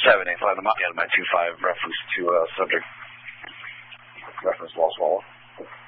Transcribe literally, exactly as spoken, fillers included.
seven, eight, five, my two five reference to uh, subject reference law swallow.